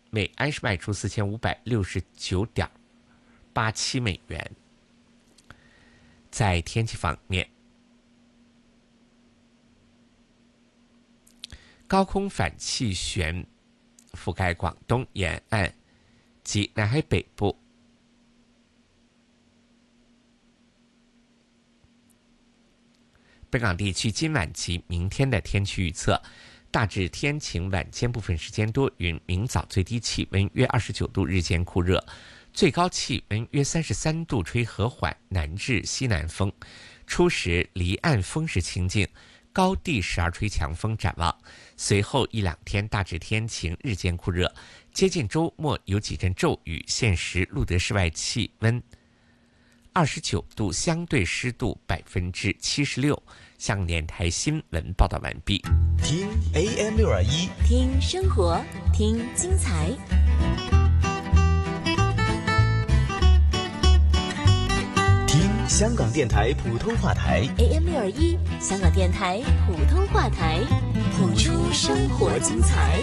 每安士卖出4569.87美元。在天气方面，高空反气旋覆盖广东沿岸及南海北部，本港地区今晚及明天的天气预测：大致天晴，晚间部分时间多云，明早最低气温约29度，日间酷热，最高气温约33度，吹和缓南至西南风，初时离岸风势清劲，高地时而吹强风。展望随后一两天大致天晴，日间酷热，接近周末有几阵骤雨。现时录得室外气温29度，相对湿度76%。香港电台新闻报道完毕。 听 AM621， 听生活，听精彩。 听香港电台普通话台 AM621，香港电台普通话台，谱出生活精彩。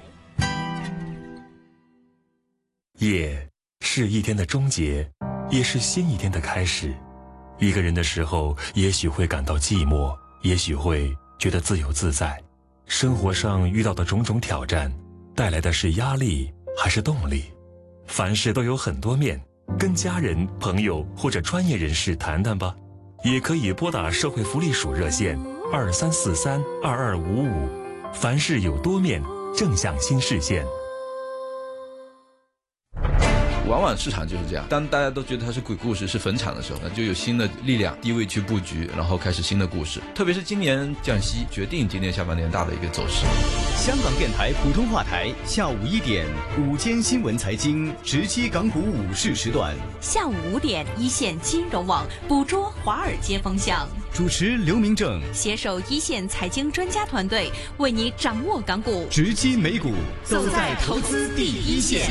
夜是一天的终结，也是新一天的开始。一个人的时候，也许会感到寂寞，也许会觉得自由自在。生活上遇到的种种挑战，带来的是压力还是动力？凡事都有很多面，跟家人、朋友或者专业人士谈谈吧。也可以拨打社会福利署热线23432255。凡事有多面，正向新视线。 往往市场就是这样，当大家都觉得它是鬼故事，是坟场的时候，那就有新的力量低位去布局，然后开始新的故事。特别是今年降息，决定今年下半年大的一个走势。 香港电台普通话台下午1点午间新闻财经直击港股午市时段， 下午5点一线金融网捕捉华尔街风向， 主持刘明正， 携手一线财经专家团队，为你掌握港股， 直击美股， 走在投资第一线，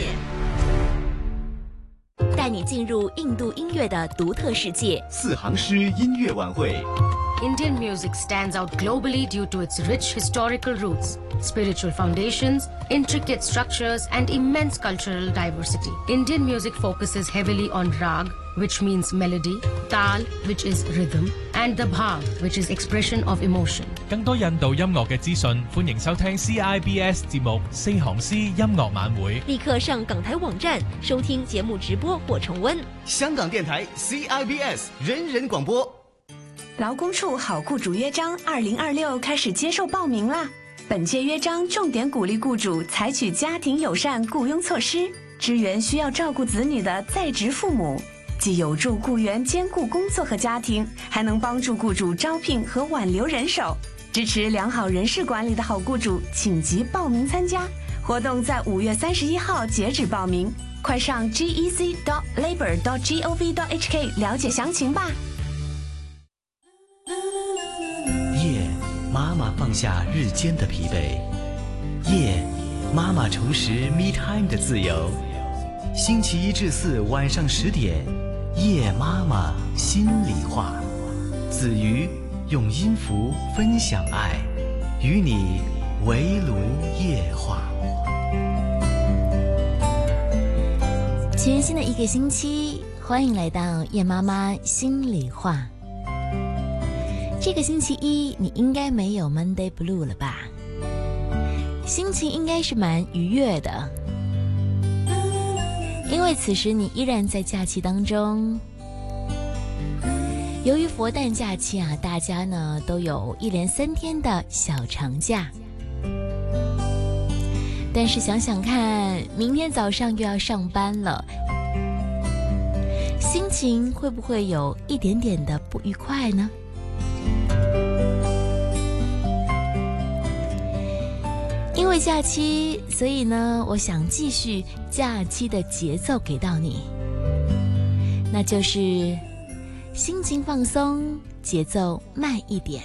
带你进入印度音乐的独特世界。 四行诗音乐晚会。 Indian music stands out globally due to its rich historical roots, spiritual foundations, intricate structures, and immense cultural diversity. Indian music focuses heavily on rag, which means melody, tal, which is rhythm, and the bhav, which is expression of emotion. 更多印度音樂嘅資訊，歡迎收聽 CIBS 節目《四行詩音樂晚會》。 立刻上港台網站收聽節目直播或重溫。 香港電台 CIBS 人人廣播。 勞工處好雇主約章2026開始接受報名啦！本屆約章重點鼓勵雇主採取家庭友善雇傭措施，支援需要照顧子女的在職父母，既有助雇員兼顧工作和家庭，還能幫助雇主招聘和挽留人手。支持良好人事管理的好雇主，請即報名參加。活動在5月31號截止報名，快上 gec.labor.gov.hk 了解詳情吧。 夜，媽媽放下日間的疲憊；夜，媽媽重拾 me time 的自由。星期1至4晚上10點，夜媽媽心裡話。子瑜用音符分享愛，與你圍爐夜話。 全新的一個星期，歡迎來到夜媽媽心裡話。這個星期一你應該沒有 Monday Blue 了吧？心情應該是蠻愉悅的，因為此時你依然在假期當中。由於佛誕假期啊，大家呢都有1連3天的小長假，但是想想看，明天早上又要上班了，心情會不會有一點點的不愉快呢？因為假期，所以呢，我想繼續假期的節奏給到你，那就是心情放鬆，節奏慢一點。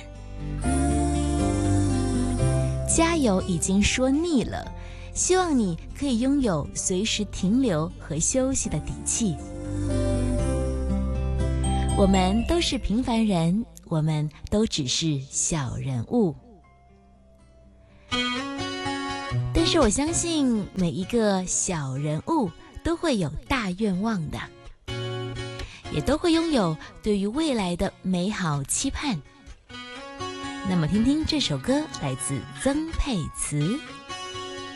加油已經說膩了，希望你可以擁有隨時停留和休息的底氣。我們都是平凡人，我們都只是小人物。但是我相信每一个小人物都会有大愿望的，也都会拥有对于未来的美好期盼。那么听听这首歌，来自曾沛慈。